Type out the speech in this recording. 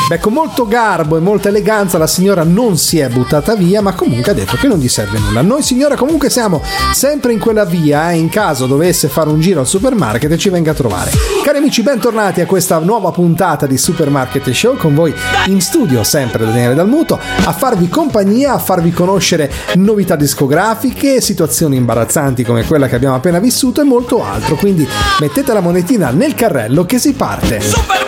Beh, con molto garbo e molta eleganza la signora non si è buttata via, ma comunque ha detto che non gli serve nulla. Noi signora comunque siamo sempre in quella via, in caso dovesse fare un giro al supermarket ci venga a trovare. Cari amici, bentornati a questa nuova puntata di Supermarket Show, con voi in studio sempre Daniele Dalmuto, a farvi compagnia, a farvi conoscere novità discografiche, situazioni imbarazzanti come quella che abbiamo appena vissuto e molto altro. Quindi mettete la monetina nel carrello che si parte.